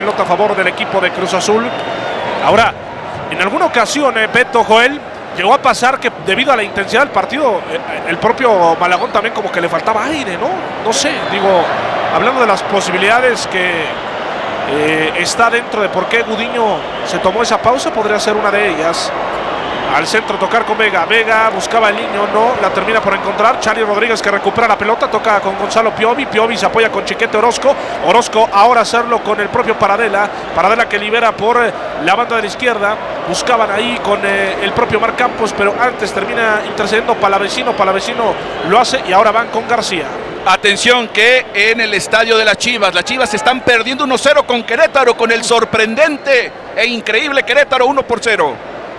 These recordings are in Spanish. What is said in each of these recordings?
Pelota a favor del equipo de Cruz Azul. Ahora, en alguna ocasión, Beto, Joel, llegó a pasar que debido a la intensidad del partido, el propio Malagón también como que le faltaba aire, ¿no? No sé, digo, hablando de las posibilidades que está dentro de por qué Gudiño se tomó esa pausa, podría ser una de ellas. Al centro tocar con Vega. Vega buscaba el niño, no, la termina por encontrar. Charly Rodríguez que recupera la pelota, toca con Gonzalo Piovi. Piovi se apoya con Chiquete Orozco. Orozco ahora hacerlo con el propio Paradela. Paradela que libera por la banda de la izquierda. Buscaban ahí con el propio Omar Campos, pero antes termina intercediendo Palavecino. Palavecino lo hace y ahora van con García. Atención que en el estadio de las Chivas están perdiendo 1-0 con Querétaro, con el sorprendente e increíble Querétaro 1-0.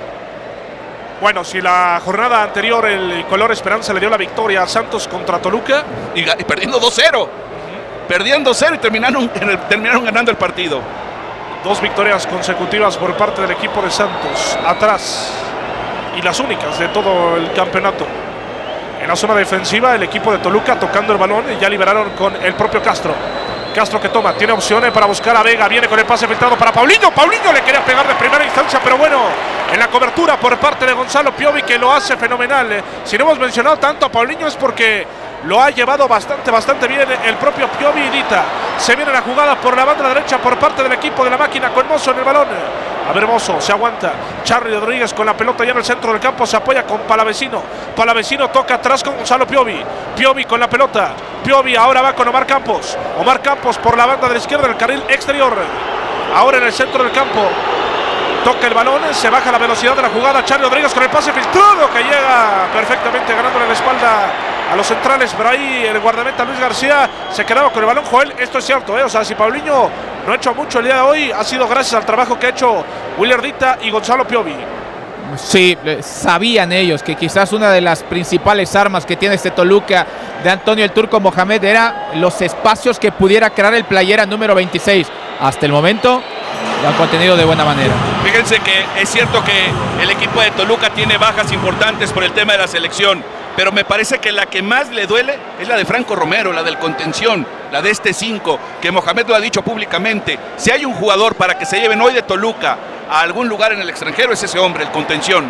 Bueno, si la jornada anterior el Color Esperanza le dio la victoria a Santos contra Toluca. Y perdiendo 2-0. Perdiendo 0 y terminaron ganando el partido. 2 victorias consecutivas por parte del equipo de Santos. Atrás. Y las únicas de todo el campeonato. En la zona defensiva el equipo de Toluca tocando el balón y ya liberaron con el propio Castro. Castro que toma, tiene opciones para buscar a Vega, viene con el pase filtrado para Paulinho. Paulinho le quería pegar de primera instancia, pero bueno, en la cobertura por parte de Gonzalo Piovi, que lo hace fenomenal. Si no hemos mencionado tanto a Paulinho es porque lo ha llevado bastante bien el propio Piovi. Dita, se viene la jugada por la banda derecha por parte del equipo de la máquina con Mozo en el balón. A ver, Mozo, se aguanta. Charly Rodríguez con la pelota ya en el centro del campo, se apoya con Palavecino. Palavecino toca atrás con Gonzalo Piovi. Piovi con la pelota. Piovi ahora va con Omar Campos. Omar Campos por la banda de la izquierda del carril exterior. Ahora en el centro del campo. Toca el balón, se baja la velocidad de la jugada. Charly Rodríguez con el pase filtrado que llega perfectamente ganándole la espalda a los centrales, pero ahí el guardameta Luis García se quedaba con el balón. Joel, esto es cierto, o sea, si Paulinho no ha hecho mucho el día de hoy, ha sido gracias al trabajo que ha hecho William Dita y Gonzalo Piovi. Sí, sabían ellos que quizás una de las principales armas que tiene este Toluca de Antonio el Turco Mohamed era los espacios que pudiera crear el playera número 26. Hasta el momento lo han contenido de buena manera. Fíjense que es cierto que el equipo de Toluca tiene bajas importantes por el tema de la selección, pero me parece que la que más le duele es la de Franco Romero, la del contención, la de este 5, que Mohamed lo ha dicho públicamente. Si hay un jugador para que se lleven hoy de Toluca a algún lugar en el extranjero, es ese hombre, el contención.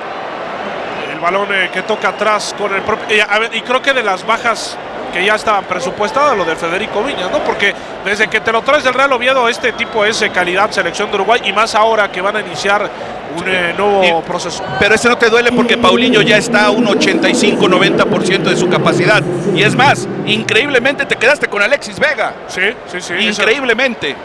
El balón que toca atrás con el propio... y creo que de las bajas que ya estaban presupuestadas, lo de Federico Viñas, ¿no? Porque desde que te lo traes del Real Oviedo, este tipo es calidad, selección de Uruguay, y más ahora que van a iniciar un nuevo proceso. Pero ese no te duele porque Paulinho ya está a un 85-90% de su capacidad. Y es más, increíblemente te quedaste con Alexis Vega. Sí. Increíblemente.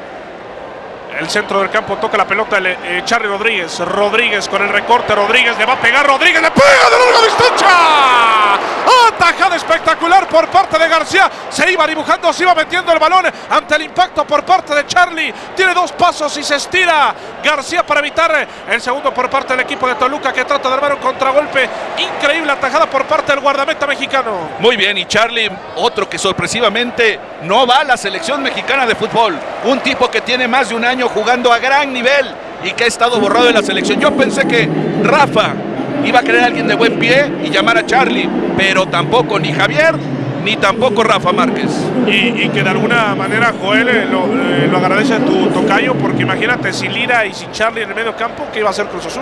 El centro del campo toca la pelota Charly Rodríguez. Rodríguez con el recorte. Rodríguez le va a pegar. Rodríguez le pega de larga distancia. Atajada espectacular por parte de García. Se iba dibujando, se iba metiendo el balón ante el impacto por parte de Charly. Tiene 2 pasos y se estira García para evitar el segundo por parte del equipo de Toluca, que trata de armar un contragolpe. Increíble atajada por parte del guardameta mexicano. Muy bien, y Charly, otro que sorpresivamente no va a la selección mexicana de fútbol. Un tipo que tiene más de un año jugando a gran nivel y que ha estado borrado de la selección. Yo pensé que Rafa iba a querer a alguien de buen pie y llamar a Charly, pero tampoco ni Javier ni tampoco Rafa Márquez. Y que de alguna manera, Joel, lo agradece a tu tocayo, porque imagínate sin Lira y sin Charly en el medio campo, ¿qué iba a hacer Cruz Azul?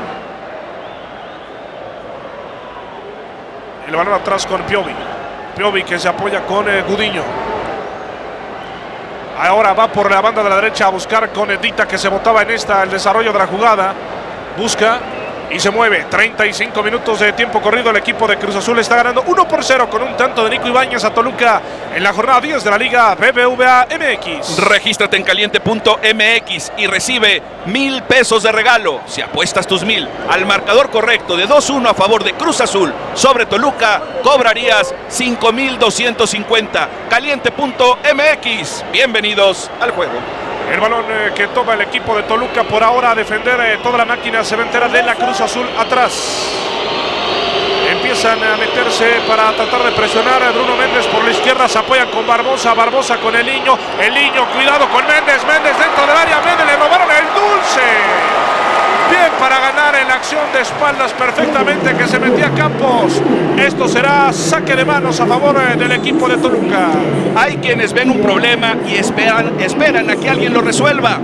El balón atrás con Piovi. Piovi que se apoya con Gudiño. Ahora va por la banda de la derecha a buscar con Dita, que se botaba en el desarrollo de la jugada. Busca y se mueve. 35 minutos de tiempo corrido. El equipo de Cruz Azul está ganando 1-0 con un tanto de Nico Ibáñez a Toluca en la jornada 10 de la Liga BBVA MX. Regístrate en caliente.mx y recibe 1,000 pesos de regalo si apuestas tus 1,000 al marcador correcto de 2-1 a favor de Cruz Azul sobre Toluca. Cobrarías 5,250. Caliente.mx. Bienvenidos al juego. El balón que toma el equipo de Toluca por ahora a defender toda la máquina cementera de la Cruz Azul atrás. Empiezan a meterse para tratar de presionar a Bruno Méndez por la izquierda. Se apoyan con Barbosa. Barbosa con el niño. El niño, cuidado con Méndez. Méndez dentro del área. Méndez le robaron el dulce. Bien para ganar en la acción de espaldas perfectamente que se metía Campos. Esto será saque de manos a favor del equipo de Toluca. Hay quienes ven un problema y esperan a que alguien lo resuelva.